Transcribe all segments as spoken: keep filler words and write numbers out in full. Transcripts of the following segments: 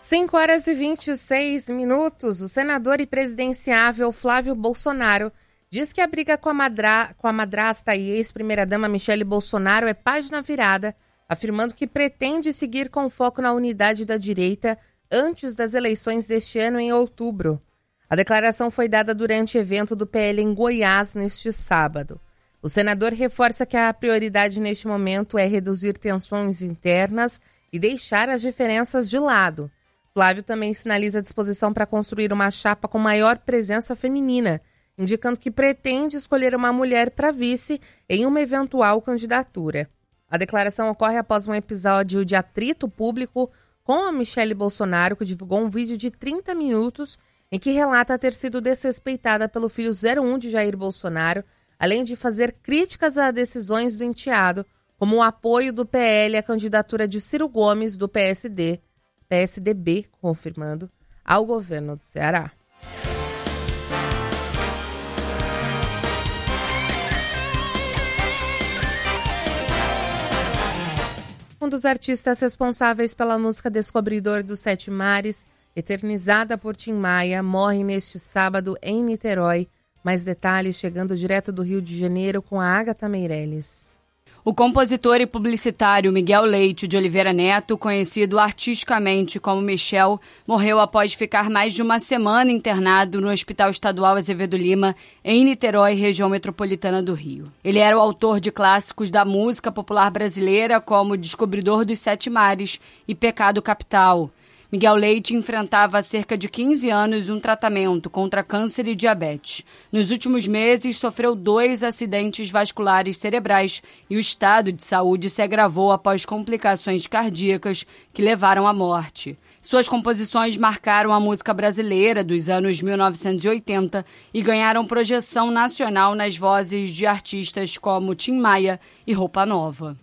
cinco horas e vinte e seis minutos. O senador e presidenciável Flávio Bolsonaro diz que a briga com a, madra... com a madrasta e ex-primeira-dama Michele Bolsonaro é página virada, afirmando que pretende seguir com foco na unidade da direita antes das eleições deste ano em outubro. A declaração foi dada durante evento do P L em Goiás neste sábado. O senador reforça que a prioridade neste momento é reduzir tensões internas e deixar as diferenças de lado. Flávio também sinaliza a disposição para construir uma chapa com maior presença feminina, indicando que pretende escolher uma mulher para vice em uma eventual candidatura. A declaração ocorre após um episódio de atrito público com a Michele Bolsonaro, que divulgou um vídeo de trinta minutos em que relata ter sido desrespeitada pelo filho zero um de Jair Bolsonaro, além de fazer críticas a decisões do enteado, como o apoio do P L à candidatura de Ciro Gomes, do P S D, P S D B, confirmando, ao governo do Ceará. Um dos artistas responsáveis pela música Descobridor dos Sete Mares, eternizada por Tim Maia, morre neste sábado em Niterói. Mais detalhes chegando direto do Rio de Janeiro com a Agatha Meirelles. O compositor e publicitário Miguel Leite de Oliveira Neto, conhecido artisticamente como Michel, morreu após ficar mais de uma semana internado no Hospital Estadual Azevedo Lima, em Niterói, região metropolitana do Rio. Ele era o autor de clássicos da música popular brasileira, como Descobridor dos Sete Mares e Pecado Capital. Miguel Leite enfrentava há cerca de quinze anos um tratamento contra câncer e diabetes. Nos últimos meses, sofreu dois acidentes vasculares cerebrais e o estado de saúde se agravou após complicações cardíacas que levaram à morte. Suas composições marcaram a música brasileira dos anos mil novecentos e oitenta e ganharam projeção nacional nas vozes de artistas como Tim Maia e Roupa Nova.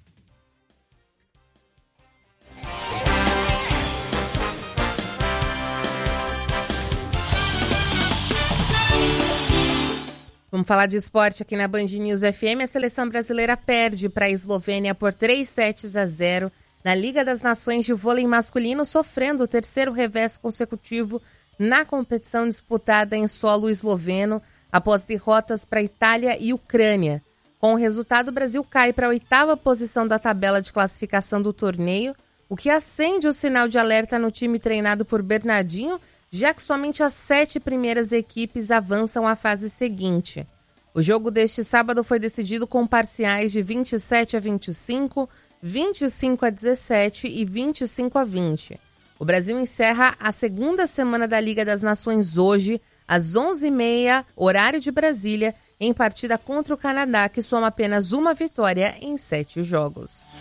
Vamos falar de esporte aqui na Band News F M. A seleção brasileira perde para a Eslovênia por três sets a zero na Liga das Nações de vôlei masculino, sofrendo o terceiro revés consecutivo na competição disputada em solo esloveno após derrotas para Itália e Ucrânia. Com o resultado, o Brasil cai para a oitava posição da tabela de classificação do torneio, o que acende o sinal de alerta no time treinado por Bernardinho, já que somente as sete primeiras equipes avançam à fase seguinte. O jogo deste sábado foi decidido com parciais de vinte e sete a vinte e cinco, vinte e cinco a dezessete e vinte e cinco a vinte. O Brasil encerra a segunda semana da Liga das Nações hoje, às onze e meia, horário de Brasília, em partida contra o Canadá, que soma apenas uma vitória em sete jogos.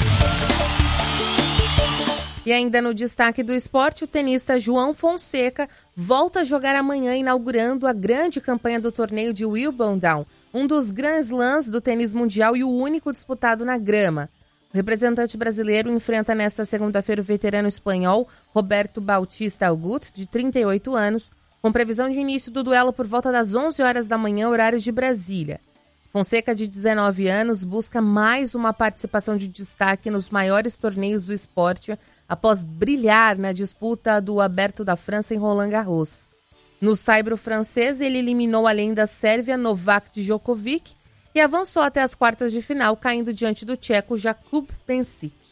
E ainda no destaque do esporte, o tenista João Fonseca volta a jogar amanhã, inaugurando a grande campanha do torneio de Wimbledon, um dos Grand Slams do tênis mundial e o único disputado na grama. O representante brasileiro enfrenta nesta segunda-feira o veterano espanhol Roberto Bautista Agut, de trinta e oito anos, com previsão de início do duelo por volta das onze horas da manhã, horário de Brasília. Fonseca, de dezenove anos, busca mais uma participação de destaque nos maiores torneios do esporte após brilhar na disputa do Aberto da França em Roland Garros. No saibro francês, ele eliminou além da Sérvia Novak Djokovic e avançou até as quartas de final, caindo diante do tcheco Jakub Penčić.